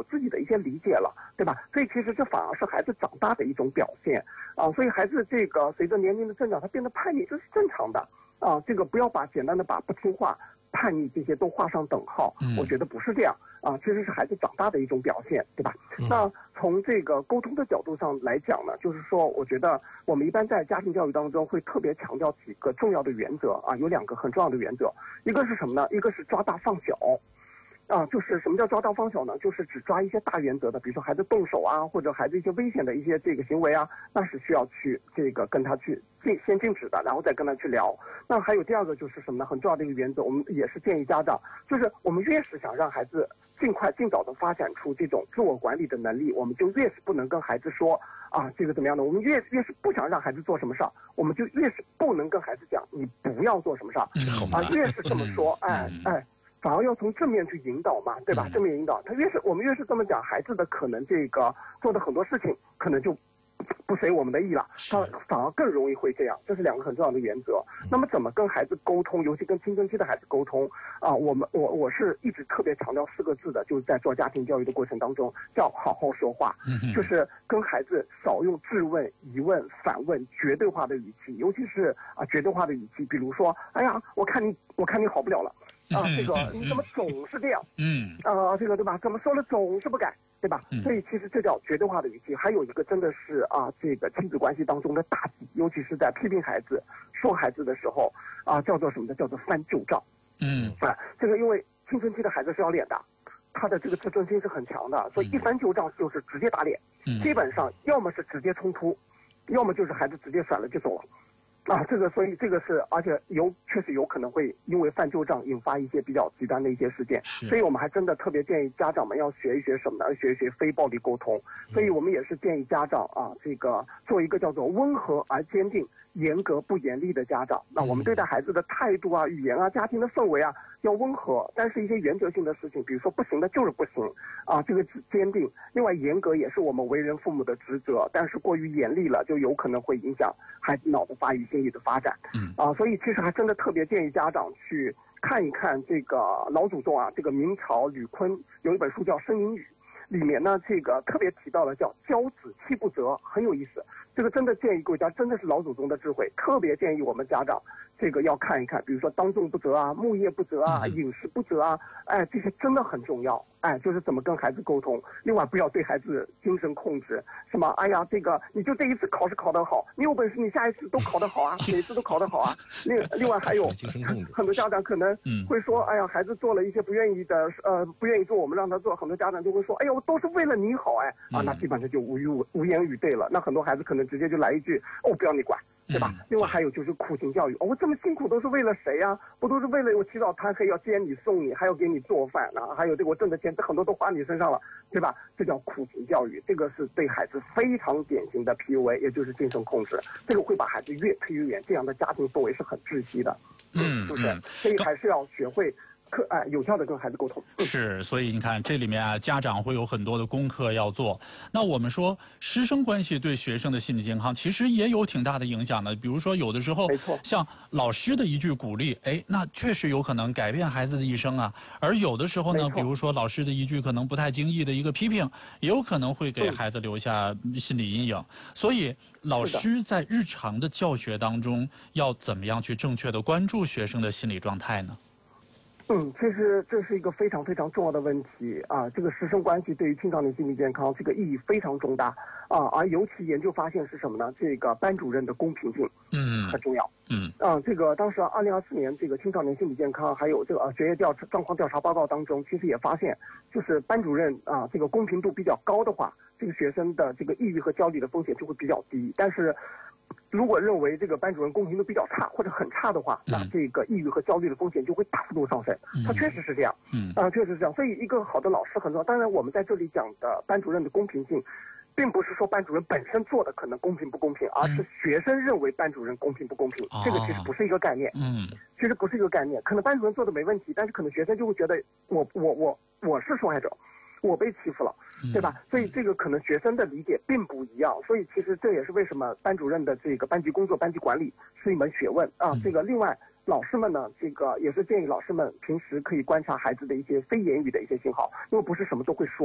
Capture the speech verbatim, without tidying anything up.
自己的一些理解了，对吧？所以其实这反而是孩子长大的一种表现啊。所以孩子这个随着年龄的增长，他变得叛逆，这是正常的啊。这个不要把简单的把不听话、叛逆这些都画上等号， 嗯、 我觉得不是这样啊，其实是孩子长大的一种表现，对吧？嗯、那从这个沟通的角度上来讲呢，就是说，我觉得我们一般在家庭教育当中会特别强调几个重要的原则啊，有两个很重要的原则，一个是什么呢？一个是抓大放小。啊，就是什么叫抓大放小呢？就是只抓一些大原则的，比如说孩子动手啊，或者孩子一些危险的一些这个行为啊，那是需要去这个跟他去禁先禁止的，然后再跟他去聊。那还有第二个就是什么呢？很重要的一个原则，我们也是建议家长，就是我们越是想让孩子尽快尽早的发展出这种自我管理的能力，我们就越是不能跟孩子说啊这个怎么样的。我们越越是不想让孩子做什么事儿，我们就越是不能跟孩子讲你不要做什么事儿啊，越是这么说，哎哎。反而要从正面去引导嘛，对吧？正面引导，他越是我们越是这么讲，孩子的可能这个做的很多事情可能就不随我们的意了，他反而更容易会这样。这是两个很重要的原则。那么怎么跟孩子沟通，尤其跟青春期的孩子沟通啊？我们我我是一直特别强调四个字的，就是在做家庭教育的过程当中，叫好好说话，就是跟孩子少用质问、疑问、反问、绝对化的语气，尤其是啊绝对化的语气，比如说，哎呀，我看你我看你好不了了。啊，这个你怎么总是这样？嗯，啊，这个对吧？怎么说了总是不改，对吧？嗯、所以其实这叫绝对化的语气。还有一个真的是啊，这个亲子关系当中的大忌，尤其是在批评孩子、说孩子的时候啊，叫做什么呢？叫做翻旧账。嗯，啊，这个因为青春期的孩子是要脸的，他的这个自尊心是很强的，所以一翻旧账就是直接打脸。嗯，基本上要么是直接冲突，要么就是孩子直接甩了就走了。啊，这个所以这个是，而且有确实有可能会因为犯旧账引发一些比较极端的一些事件，所以我们还真的特别建议家长们要学一学什么呢？学一学非暴力沟通。所以我们也是建议家长啊，这个做一个叫做温和而坚定、严格不严厉的家长。那我们对待孩子的态度啊、语言啊、家庭的氛围啊，要温和，但是一些原则性的事情，比如说不行的就是不行啊，这个坚定。另外，严格也是我们为人父母的职责，但是过于严厉了，就有可能会影响孩子脑的发育、心理的发展。嗯啊，所以其实还真的特别建议家长去看一看这个老祖宗啊，这个明朝吕坤有一本书叫《声吟语》，里面呢这个特别提到了叫教子气不责，很有意思。这个真的建议各位家，真的是老祖宗的智慧，特别建议我们家长这个要看一看，比如说当众不责啊、木业不责啊、饮食不责啊，哎，这些真的很重要。哎，就是怎么跟孩子沟通。另外，不要对孩子精神控制，什么哎呀，这个你就这一次考试考得好，你有本事你下一次都考得好啊，每次都考得好啊。另另外还有很多家长可能会说，哎呀，孩子做了一些不愿意的，呃，不愿意做，我们让他做，很多家长就会说，哎呀，我都是为了你好，哎，啊，那基本上就无语无言以对了。那很多孩子可能直接就来一句，哦，不要你管。对吧？另外还有就是苦行教育，哦，我这么辛苦都是为了谁呀、啊？不都是为了我起早贪黑要接你送你，还要给你做饭呢、啊？还有这个我挣的钱，这很多都花你身上了，对吧？这叫苦行教育，这个是对孩子非常典型的 P U A， 也就是精神控制，这个会把孩子越推越远，这样的家庭氛围是很窒息的，嗯，是不是？所以还是要学会。课哎，有效的跟孩子沟通、嗯、 是，所以你看这里面啊，家长会有很多的功课要做。那我们说师生关系对学生的心理健康其实也有挺大的影响的。比如说有的时候， 没错， 像老师的一句鼓励，哎，那确实有可能改变孩子的一生啊。而有的时候呢，比如说老师的一句可能不太经意的一个批评，也有可能会给孩子留下心理阴影。嗯、所以老师在日常的教学当中要怎么样去正确的关注学生的心理状态呢？ 嗯，其实这是一个非常非常重要的问题啊！这个师生关系对于青少年心理健康这个意义非常重大啊！而尤其研究发现是什么呢？这个班主任的公平性，嗯，很重要，嗯，啊，这个当时二零二四年这个青少年心理健康还有这个呃学业调查状况调查报告当中，其实也发现，就是班主任啊这个公平度比较高的话，这个学生的这个抑郁和焦虑的风险就会比较低，但是。如果认为这个班主任公平度比较差或者很差的话，那这个抑郁和焦虑的风险就会大幅度上升。它确实是这样，嗯，啊、呃，确实是这样。所以一个好的老师很重要。当然，我们在这里讲的班主任的公平性，并不是说班主任本身做的可能公平不公平，而是学生认为班主任公平不公平。这个其实不是一个概念，嗯，其实不是一个概念。可能班主任做的没问题，但是可能学生就会觉得我我我我是受害者。我被欺负了，对吧？所以这个可能学生的理解并不一样，所以其实这也是为什么班主任的这个班级工作、班级管理是一门学问啊。这个另外，老师们呢，这个也是建议老师们平时可以观察孩子的一些非言语的一些信号，因为不是什么都会说。